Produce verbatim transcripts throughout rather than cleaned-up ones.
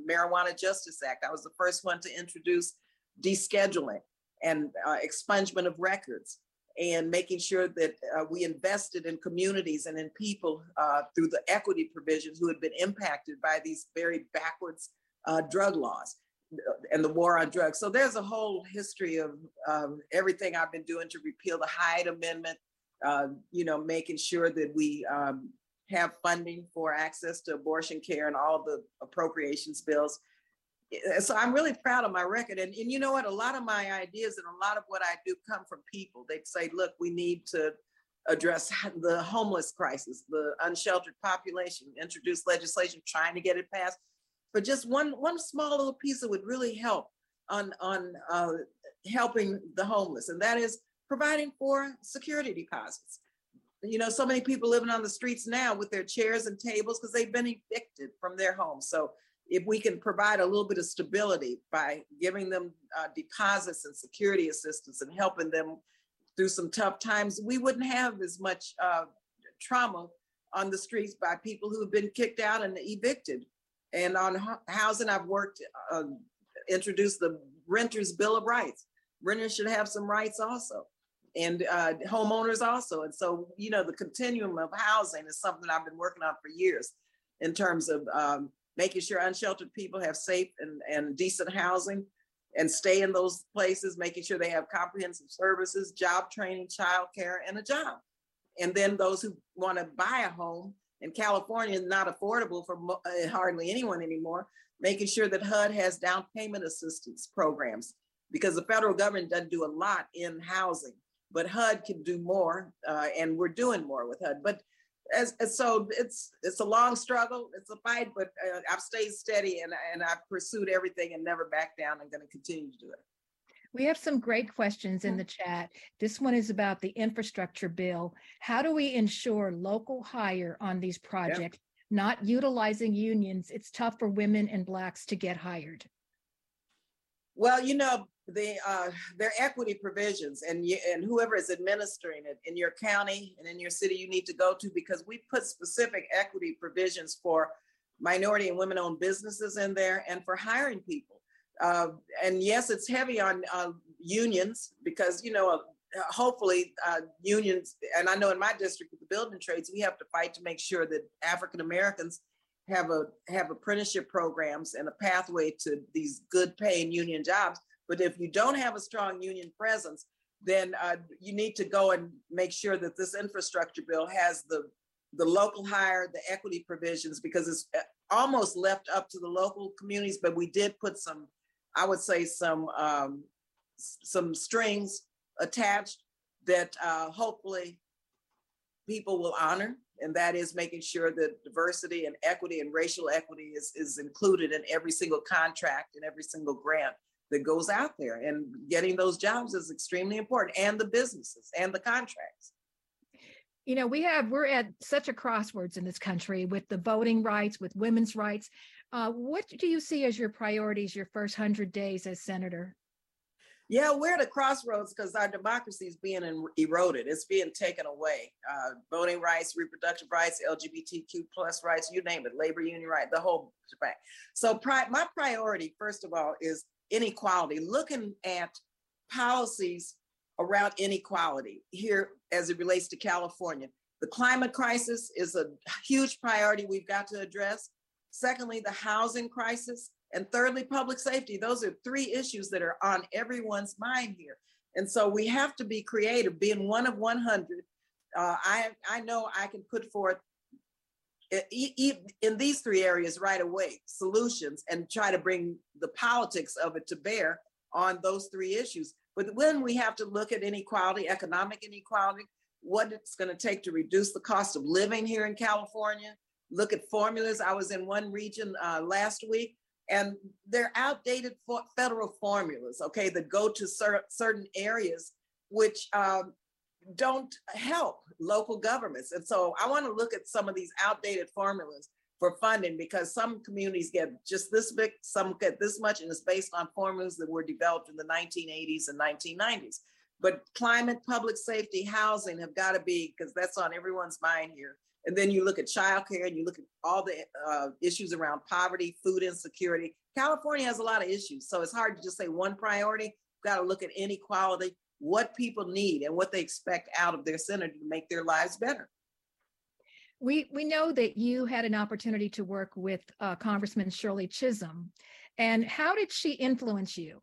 Marijuana Justice Act. I was the first one to introduce descheduling and uh, expungement of records, and making sure that uh, we invested in communities and in people uh, through the equity provisions who had been impacted by these very backwards uh, drug laws and the war on drugs. So there's a whole history of um, everything I've been doing to repeal the Hyde Amendment, uh, you know, making sure that we um, have funding for access to abortion care and all the appropriations bills. So I'm really proud of my record. And, and you know what, a lot of my ideas and a lot of what I do come from people. They'd say, look, we need to address the homeless crisis, the unsheltered population, introduce legislation, trying to get it passed. But just one, one small little piece that would really help on, on uh, helping the homeless, and that is providing for security deposits. You know, so many people living on the streets now with their chairs and tables because they've been evicted from their homes. So if we can provide a little bit of stability by giving them uh, deposits and security assistance and helping them through some tough times, we wouldn't have as much uh, trauma on the streets by people who have been kicked out and evicted. And on housing, I've worked, uh, introduced the Renters' Bill of Rights. Renters should have some rights also, and uh, homeowners also. And so, you know, the continuum of housing is something I've been working on for years in terms of um, making sure unsheltered people have safe and, and decent housing and stay in those places, making sure they have comprehensive services, job training, childcare, and a job. And then those who want to buy a home in California is not affordable for mo- uh, hardly anyone anymore, making sure that H U D has down payment assistance programs, because the federal government doesn't do a lot in housing, but H U D can do more, uh, and we're doing more with H U D. But as, as so it's it's a long struggle, it's a fight, but uh, I've stayed steady and, and I've pursued everything and never back down. I'm going to continue to do it. We have some great questions in the chat. This one is about the infrastructure bill. How do we ensure local hire on these projects, yep. not utilizing unions? It's tough for women and Blacks to get hired. Well, you know, the uh, their equity provisions, and you, and whoever is administering it in your county and in your city, you need to go to, because we put specific equity provisions for minority and women-owned businesses in there and for hiring people. Uh, and yes, it's heavy on uh, unions because, you know, uh, hopefully uh, unions, and I know in my district with the building trades, we have to fight to make sure that African Americans have a have apprenticeship programs and a pathway to these good paying union jobs. But if you don't have a strong union presence, then uh, you need to go and make sure that this infrastructure bill has the the local hire, the equity provisions, because it's almost left up to the local communities. But we did put some, I would say, some um, some strings attached that uh, hopefully people will honor, and that is making sure that diversity and equity and racial equity is, is included in every single contract and every single grant that goes out there. And getting those jobs is extremely important, and the businesses and the contracts. You know, we have, we're at such a crossroads in this country with the voting rights, with women's rights. Uh, what do you see as your priorities, your first hundred days as senator? Yeah, we're at a crossroads because our democracy is being en- eroded. It's being taken away. Uh, voting rights, reproductive rights, L G B T Q plus rights, you name it, labor union right, the whole shebang. So pri- my priority, first of all, is inequality, looking at policies around inequality here as it relates to California. The climate crisis is a huge priority we've got to address. Secondly, the housing crisis. And thirdly, public safety. Those are three issues that are on everyone's mind here. And so we have to be creative. Being one of one hundred, uh, I, I know I can put forth e- e- in these three areas right away solutions and try to bring the politics of it to bear on those three issues. But when we have to look at inequality, economic inequality, what it's going to take to reduce the cost of living here in California, look at formulas. I was in one region uh, last week, and they're outdated for federal formulas, okay, that go to cer- certain areas, which um, don't help local governments. And so I want to look at some of these outdated formulas for funding, because some communities get just this big, some get this much, and it's based on formulas that were developed in the nineteen eighties and nineteen nineties. But climate, public safety, housing have got to be, because that's on everyone's mind here. And then you look at childcare and you look at all the uh, issues around poverty, food insecurity. California has a lot of issues. So it's hard to just say one priority. You've got to look at inequality, what people need and what they expect out of their senator to make their lives better. We we know that you had an opportunity to work with uh, Congressman Shirley Chisholm. And how did she influence you?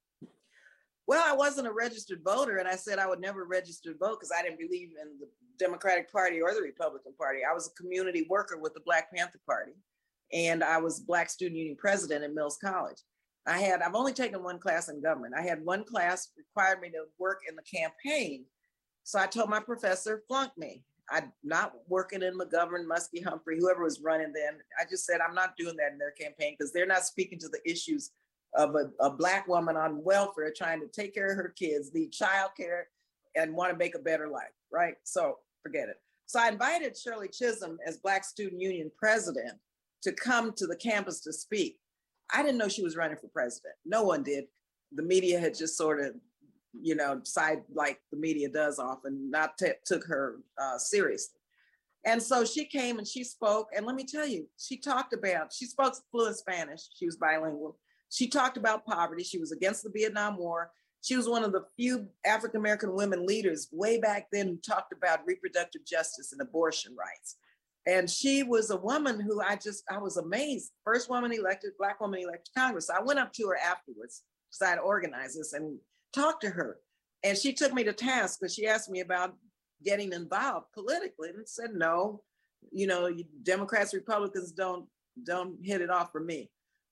Well, I wasn't a registered voter, and I said I would never register to vote because I didn't believe in the Democratic Party or the Republican Party. I was a community worker with the Black Panther Party, and I was Black Student Union president at Mills College. I had, I've only taken one class in government. I had one class required me to work in the campaign. So I told my professor, flunk me. I'm not working in McGovern, Muskie, Humphrey, whoever was running then. I just said, I'm not doing that in their campaign because they're not speaking to the issues of a, a Black woman on welfare trying to take care of her kids, need childcare, and want to make a better life, right? So forget it. So I invited Shirley Chisholm as Black Student Union president to come to the campus to speak. I didn't know she was running for president. No one did. The media had just sort of, you know, side like the media does often, not t- took her uh, seriously. And so she came and she spoke. And let me tell you, she talked about, she spoke fluent Spanish. She was bilingual. She talked about poverty. She was against the Vietnam War. She was one of the few African-American women leaders way back then who talked about reproductive justice and abortion rights. And she was a woman who I just, I was amazed. First woman elected, Black woman elected to Congress. So I went up to her afterwards because I had organized this and talked to her. And she took me to task because she asked me about getting involved politically and said, no, you know, Democrats, Republicans don't, don't hit it off for me.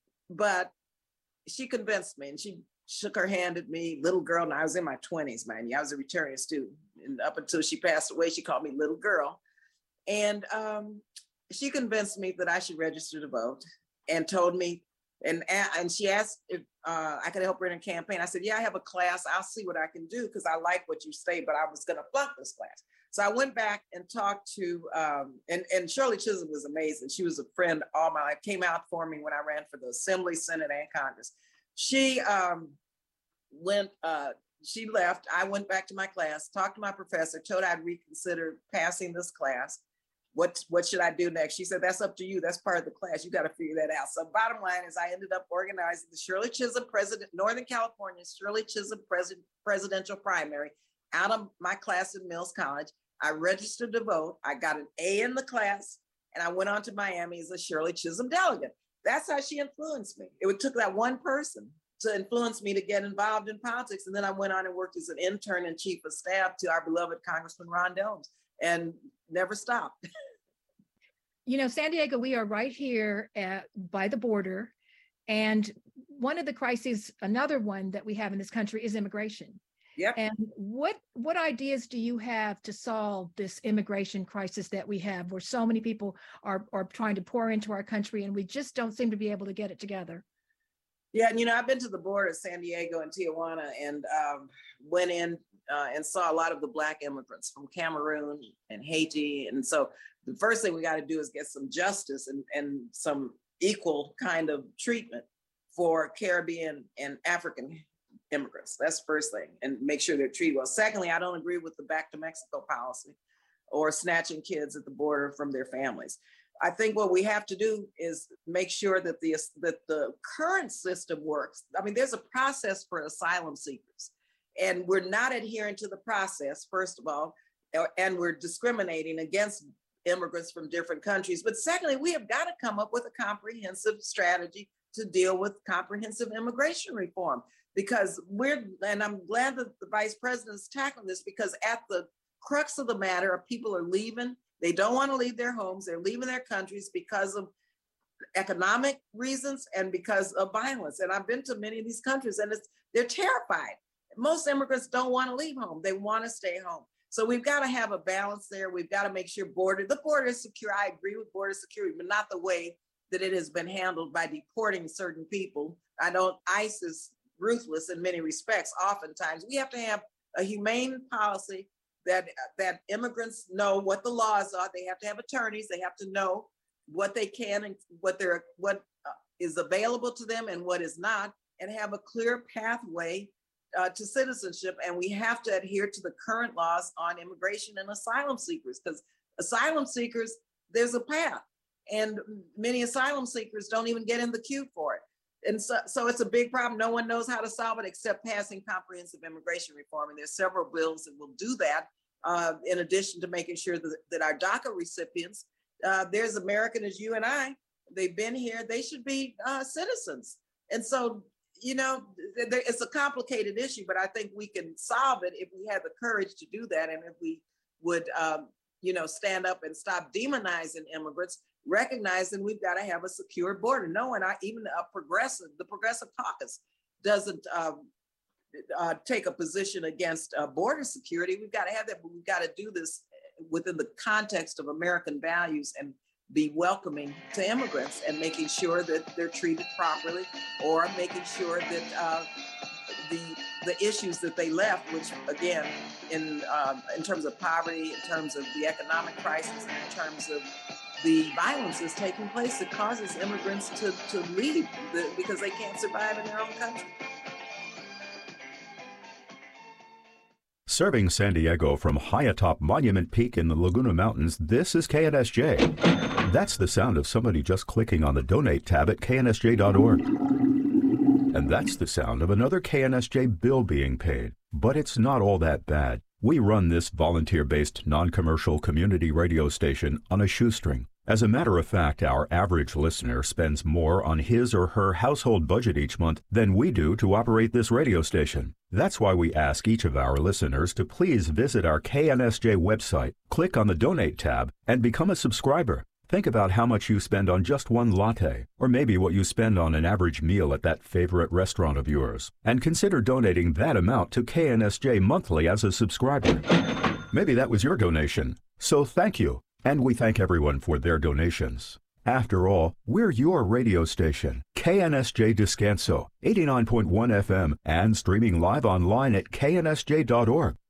But she convinced me and she shook her hand at me, little girl. And I was in my twenties, man. I was a returning student. And up until she passed away, she called me little girl. And um, she convinced me that I should register to vote and told me, and, and she asked if uh, I could help her in a campaign. I said, yeah, I have a class. I'll see what I can do because I like what you say, but I was going to flunk this class. So I went back and talked to, um, and, and Shirley Chisholm was amazing. She was a friend all my life, came out for me when I ran for the Assembly, Senate, and Congress. She um, went, uh, she left. I went back to my class, talked to my professor, told her I'd reconsider passing this class. What, what should I do next? She said, that's up to you. That's part of the class. You got to figure that out. So bottom line is I ended up organizing the Shirley Chisholm President, Northern California, Shirley Chisholm President, Presidential Primary out of my class at Mills College. I registered to vote. I got an A in the class and I went on to Miami as a Shirley Chisholm delegate. That's how she influenced me. It took that one person to influence me to get involved in politics. And then I went on and worked as an intern and chief of staff to our beloved Congressman Ron Dellums and never stopped. You know, San Diego, we are right here at, by the border. And one of the crises, another one that we have in this country is immigration. Yep. And what what ideas do you have to solve this immigration crisis that we have, where so many people are, are trying to pour into our country and we just don't seem to be able to get it together? Yeah, and you know, I've been to the border of San Diego and Tijuana and um, went in uh, and saw a lot of the Black immigrants from Cameroon and Haiti. And so the first thing we got to do is get some justice and, and some equal kind of treatment for Caribbean and African immigrants. That's the first thing, and make sure they're treated well. Secondly, I don't agree with the back to Mexico policy or snatching kids at the border from their families. I think what we have to do is make sure that the, that the current system works. I mean, there's a process for asylum seekers, and we're not adhering to the process, first of all, and we're discriminating against immigrants from different countries. But secondly, we have got to come up with a comprehensive strategy to deal with comprehensive immigration reform, because we're, and I'm glad that the vice president is tackling this, because at the crux of the matter, people are leaving. They don't want to leave their homes. They're leaving their countries because of economic reasons and because of violence. And I've been to many of these countries and it's, they're terrified. Most immigrants don't want to leave home. They want to stay home. So we've got to have a balance there. We've got to make sure border, the border is secure. I agree with border security, but not the way that it has been handled by deporting certain people. I know ICE is ruthless in many respects. Oftentimes we have to have a humane policy that that immigrants know what the laws are. They have to have attorneys. They have to know what they can and what they're what uh, is available to them and what is not, and have a clear pathway uh, to citizenship. And we have to adhere to the current laws on immigration and asylum seekers, because Asylum seekers, there's a path. And many asylum seekers don't even get in the queue for it. And so, so it's a big problem. No one knows how to solve it except passing comprehensive immigration reform. And there's several bills that will do that, uh, in addition to making sure that, that our DACA recipients, uh, there's American as you and I, they've been here, they should be uh, citizens. And so, you know, th- it's a complicated issue, but I think we can solve it if we have the courage to do that. And if we would, um, you know, stand up and stop demonizing immigrants, recognizing we've got to have a secure border. No one, I, even a progressive, the Progressive Caucus doesn't um, uh, take a position against uh, border security. We've got to have that, but we've got to do this within the context of American values and be welcoming to immigrants and making sure that they're treated properly, or making sure that uh, the the issues that they left, which again, in um, in terms of poverty, in terms of the economic crisis, and in terms of the violence that's taking place that causes immigrants to, to leave the, because they can't survive in their own country. Serving San Diego from high atop Monument Peak in the Laguna Mountains, this is K N S J. That's the sound of somebody just clicking on the Donate tab at K N S J dot org. And that's the sound of another K N S J bill being paid. But it's not all that bad. We run this volunteer-based, non-commercial community radio station on a shoestring. As a matter of fact, our average listener spends more on his or her household budget each month than we do to operate this radio station. That's why we ask each of our listeners to please visit our K N S J website, click on the Donate tab, and become a subscriber. Think about how much you spend on just one latte, or maybe what you spend on an average meal at that favorite restaurant of yours, and consider donating that amount to K N S J monthly as a subscriber. Maybe that was your donation, so thank you. And we thank everyone for their donations. After all, we're your radio station, K N S J Descanso, eighty-nine point one F M, and streaming live online at K N S J dot org.